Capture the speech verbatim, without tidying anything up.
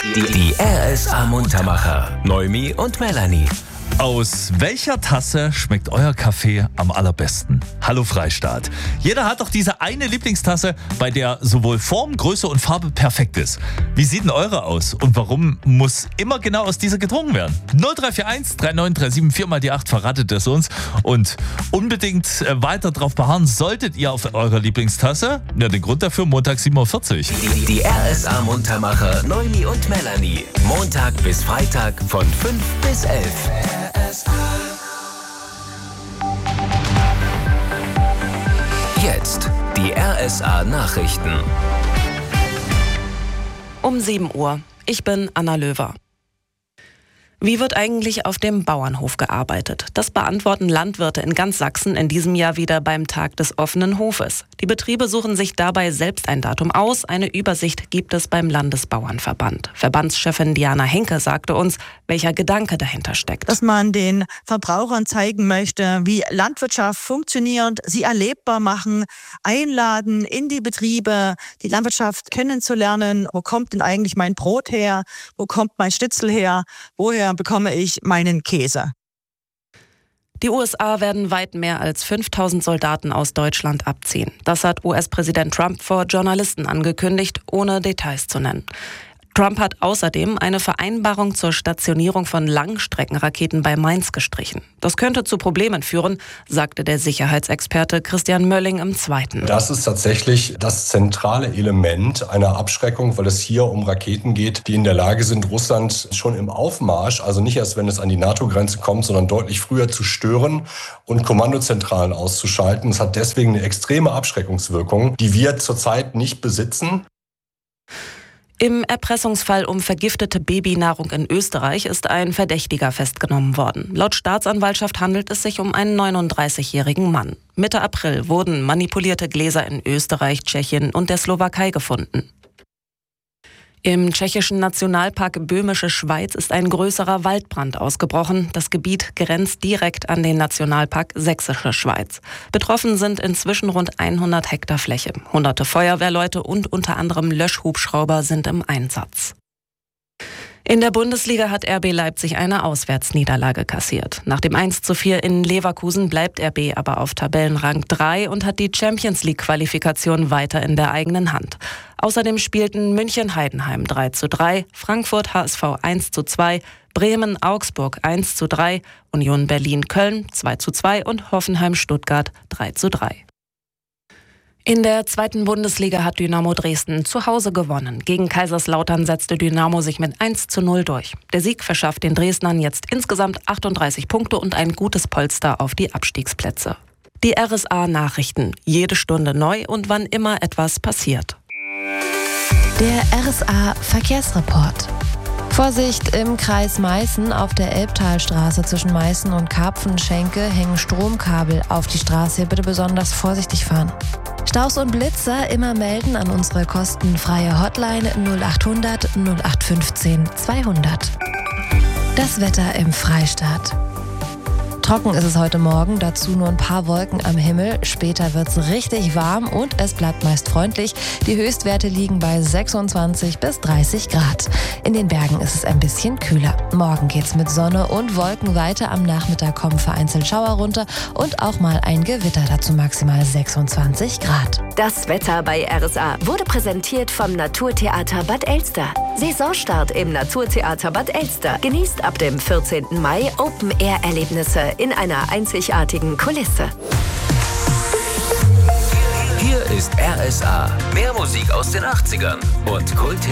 Die, die R S A Muntermacher. Noemi und Melanie. Aus welcher Tasse schmeckt euer Kaffee am allerbesten? Hallo Freistaat. Jeder hat doch diese eine Lieblingstasse, bei der sowohl Form, Größe und Farbe perfekt ist. Wie sieht denn eure aus? Und warum muss immer genau aus dieser getrunken werden? null drei vier eins drei neun drei sieben vier mal die acht verratet es uns. Und unbedingt weiter drauf beharren solltet ihr auf eurer Lieblingstasse. Ja, den Grund dafür Montag sieben Uhr vierzig. Die, die R S A Muntermacher Noemi und Melanie. Montag bis Freitag von fünf bis elf. Jetzt die R S A Nachrichten. Um sieben Uhr. Ich bin Anna Löwer. Wie wird eigentlich auf dem Bauernhof gearbeitet? Das beantworten Landwirte in ganz Sachsen in diesem Jahr wieder beim Tag des offenen Hofes. Die Betriebe suchen sich dabei selbst ein Datum aus. Eine Übersicht gibt es beim Landesbauernverband. Verbandschefin Diana Henke sagte uns, welcher Gedanke dahinter steckt. Dass man den Verbrauchern zeigen möchte, wie Landwirtschaft funktioniert, sie erlebbar machen, einladen in die Betriebe, die Landwirtschaft kennenzulernen. Wo kommt denn eigentlich mein Brot her? Wo kommt mein Schnitzel her? Woher bekomme ich meinen Käse? Die U S A werden weit mehr als fünftausend Soldaten aus Deutschland abziehen. Das hat U S-Präsident Trump vor Journalisten angekündigt, ohne Details zu nennen. Trump hat außerdem eine Vereinbarung zur Stationierung von Langstreckenraketen bei Mainz gestrichen. Das könnte zu Problemen führen, sagte der Sicherheitsexperte Christian Mölling im Zweiten. Das ist tatsächlich das zentrale Element einer Abschreckung, weil es hier um Raketen geht, die in der Lage sind, Russland schon im Aufmarsch, also nicht erst, wenn es an die NATO-Grenze kommt, sondern deutlich früher zu stören und Kommandozentralen auszuschalten. Es hat deswegen eine extreme Abschreckungswirkung, die wir zurzeit nicht besitzen. Im Erpressungsfall um vergiftete Babynahrung in Österreich ist ein Verdächtiger festgenommen worden. Laut Staatsanwaltschaft handelt es sich um einen neununddreißigjährigen Mann. Mitte April wurden manipulierte Gläser in Österreich, Tschechien und der Slowakei gefunden. Im tschechischen Nationalpark Böhmische Schweiz ist ein größerer Waldbrand ausgebrochen. Das Gebiet grenzt direkt an den Nationalpark Sächsische Schweiz. Betroffen sind inzwischen rund hundert Hektar Fläche. Hunderte Feuerwehrleute und unter anderem Löschhubschrauber sind im Einsatz. In der Bundesliga hat R B Leipzig eine Auswärtsniederlage kassiert. Nach dem eins zu vier in Leverkusen bleibt R B aber auf Tabellenrang drei und hat die Champions-League-Qualifikation weiter in der eigenen Hand. Außerdem spielten München-Heidenheim drei zu drei, Frankfurt-H S V eins zu zwei, Bremen-Augsburg eins zu drei, Union Berlin-Köln zwei zu zwei und Hoffenheim-Stuttgart drei zu drei. In der zweiten Bundesliga hat Dynamo Dresden zu Hause gewonnen. Gegen Kaiserslautern setzte Dynamo sich mit eins zu null durch. Der Sieg verschafft den Dresdnern jetzt insgesamt achtunddreißig Punkte und ein gutes Polster auf die Abstiegsplätze. Die R S A Nachrichten. Jede Stunde neu und wann immer etwas passiert. Der R S A Verkehrsreport. Vorsicht im Kreis Meißen. Auf der Elbtalstraße zwischen Meißen und Karpfenschenke hängen Stromkabel auf die Straße. Hier bitte besonders vorsichtig fahren. Staus und Blitzer immer melden an unsere kostenfreie Hotline null acht hundert null acht fünfzehn zweihundert. Das Wetter im Freistaat. Trocken ist es heute Morgen, dazu nur ein paar Wolken am Himmel. Später wird es richtig warm und es bleibt meist freundlich. Die Höchstwerte liegen bei sechsundzwanzig bis dreißig Grad. In den Bergen ist es ein bisschen kühler. Morgen geht's mit Sonne und Wolken weiter. Am Nachmittag kommen vereinzelt Schauer runter und auch mal ein Gewitter, dazu maximal sechsundzwanzig Grad. Das Wetter bei R S A wurde präsentiert vom Naturtheater Bad Elster. Saisonstart im Naturtheater Bad Elster. Genießt ab dem vierzehnten Mai Open-Air-Erlebnisse in einer einzigartigen Kulisse. Hier ist R S A. Mehr Musik aus den achtzigern und Kult